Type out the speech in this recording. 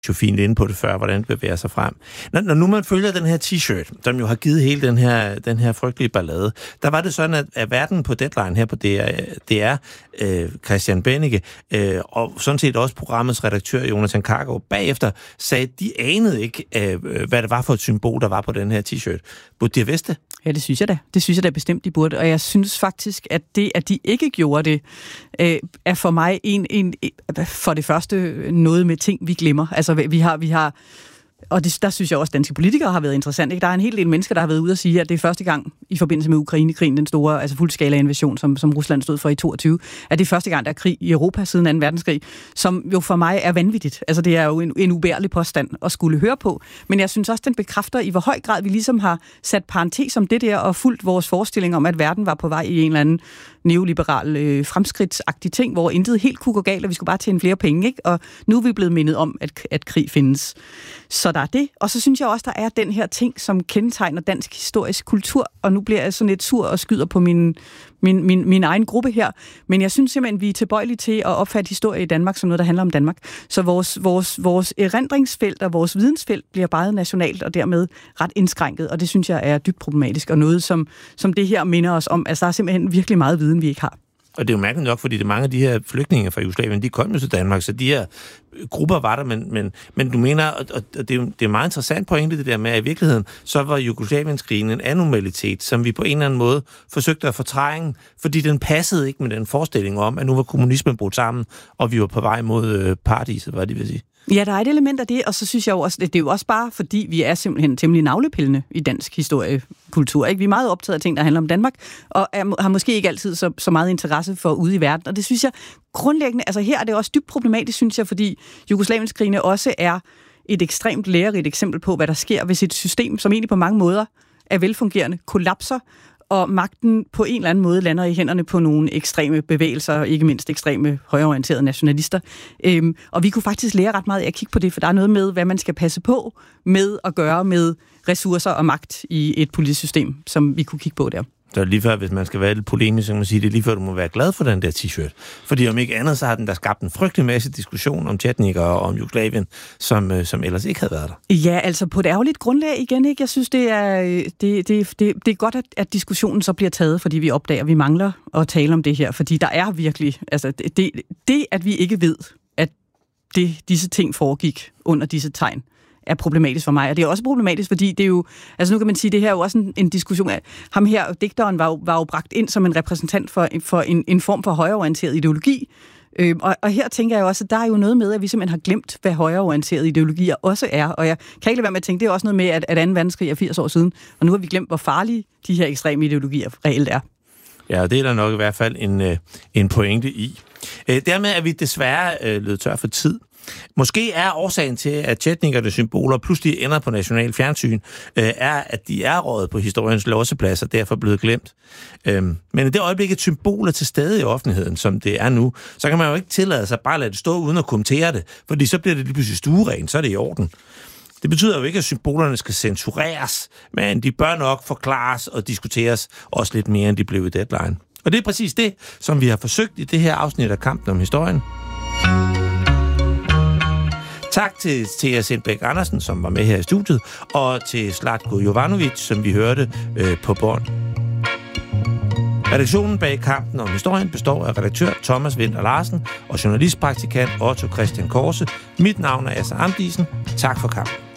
jo fint inde på det før, hvordan det bevæger sig frem. Når nu man følger den her t-shirt, som jo har givet hele den her frygtelige ballade, der var det sådan, at verden på Deadline her på DR Christian Bennike, og sådan set også programmets redaktør, Jonathan Kargaard, bagefter sagde, at de anede ikke, hvad det var for et symbol, der var på den her t-shirt. Burde de have vidst det? Ja, det synes jeg da. Det synes jeg da bestemt, de burde. Og jeg synes faktisk, at det, at de ikke gjorde det, er for mig for det første noget med ting, vi glemmer. Altså, vi har og der synes jeg også, at danske politikere har været interessant. Ikke? Der er en hel del mennesker, der har været ude at sige, at det er første gang i forbindelse med Ukraine-krigen, den store fuldskala invasion, som Rusland stod for i 22, at det er første gang, der er krig i Europa siden 2. verdenskrig, som jo for mig er vanvittigt. Altså det er jo en ubærlig påstand at skulle høre på. Men jeg synes også, den bekræfter i, hvor høj grad vi ligesom har sat parentes om det der og fulgt vores forestilling om, at verden var på vej i en eller anden neoliberal fremskridtsagtig ting, hvor intet helt kunne gå galt, og vi skulle bare tjene flere penge. Ikke? Og nu er vi blevet mindet om, at krig findes. Så der er det. Og så synes jeg også, der er den her ting, som kendetegner dansk historisk kultur, og nu bliver jeg sådan lidt sur og skyder på min egen gruppe her. Men jeg synes simpelthen, vi er tilbøjelige til at opfatte historie i Danmark som noget, der handler om Danmark. Så vores erindringsfelt og vores vidensfelt bliver bare nationalt og dermed ret indskrænket, og det synes jeg er dybt problematisk, og noget, som det her minder os om. Altså, der er simpelthen virkelig meget viden, vi ikke har. Og det er jo mærkeligt nok, fordi det er mange af de her flygtninge fra Jugoslavien, de kom jo til Danmark, så de her grupper var der, men du mener, og det er meget interessant pointe det der med, at i virkeligheden, så var Jugoslavienskrigen en anomalitet, som vi på en eller anden måde forsøgte at fortrænge, fordi den passede ikke med den forestilling om, at nu var kommunismen brudt sammen, og vi var på vej mod paradiset, hvad det vil sige. Ja, der er et element af det, og så synes jeg jo også, det er jo også bare, fordi vi er simpelthen temmelig navlepillende i dansk historiekultur. Ikke? Vi er meget optaget af ting, der handler om Danmark, og har måske ikke altid så meget interesse for ude i verden. Og det synes jeg grundlæggende, altså her er det også dybt problematisk, synes jeg, fordi Jugoslavienskrigene også er et ekstremt lærerigt eksempel på, hvad der sker, hvis et system, som egentlig på mange måder er velfungerende, kollapser, og magten på en eller anden måde lander i hænderne på nogle ekstreme bevægelser, ikke mindst ekstreme højreorienterede nationalister. Og vi kunne faktisk lære ret meget af at kigge på det, for der er noget med, hvad man skal passe på med at gøre med ressourcer og magt i et politisk system, som vi kunne kigge på der. Så lige før, hvis man skal være lidt polemisk, så kan man sige, det er lige før, du må være glad for den der t-shirt. Fordi om ikke andet, så har den der skabt en frygtelig masse diskussion om Chetnikere og om Jugoslavien, som ellers ikke havde været der. Ja, altså på et ærgerligt grundlag igen, ikke? Jeg synes, det er godt, at diskussionen så bliver taget, fordi vi opdager, at vi mangler at tale om det her. Fordi der er virkelig, altså det at vi ikke ved, at disse ting foregik under disse tegn, er problematisk for mig, og det er også problematisk, fordi det er jo, altså nu kan man sige, det her er jo også en diskussion af, ham her, digteren, var jo bragt ind som en repræsentant for en form for højreorienteret ideologi, og her tænker jeg også, at der er jo noget med, at vi simpelthen har glemt, hvad højreorienterede ideologier også er, og jeg kan ikke lade være med at tænke, det er også noget med, at 2. verdenskrig er 80 år siden, og nu har vi glemt, hvor farlige de her ekstreme ideologier reelt er. Ja, og det er der nok i hvert fald en pointe i. Dermed er vi desværre løbet tør for tid. Måske er årsagen til, at Chetnikernes symboler pludselig ender på national fjernsyn, er, at de er røget på historiens losseplads og derfor blevet glemt. Men i det øjeblik, et symbol er til stede i offentligheden, som det er nu, så kan man jo ikke tillade sig bare at lade det stå uden at kommentere det, fordi så bliver det lige pludselig stuerent, så er det i orden. Det betyder jo ikke, at symbolerne skal censureres, men de bør nok forklares og diskuteres også lidt mere, end de blev i Deadline. Og det er præcis det, som vi har forsøgt i det her afsnit af Kampen om historien. Tak til Thea Sindbæk Andersen, som var med her i studiet, og til Zlatko Jovanovic, som vi hørte på bånd. Redaktionen bag Kampen om historien består af redaktør Thomas Winther Larsen og journalistpraktikant Otto Christian Korse. Mit navn er Asser Amdisen. Tak for kampen.